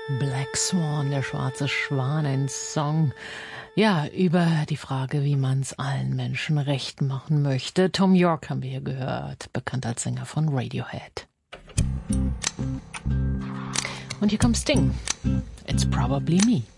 Black Swan, der schwarze Schwan, ein Song, ja, über die Frage, wie man es allen Menschen recht machen möchte. Tom York haben wir hier gehört, bekannt als Sänger von Radiohead. Und hier kommt Sting. It's Probably Me.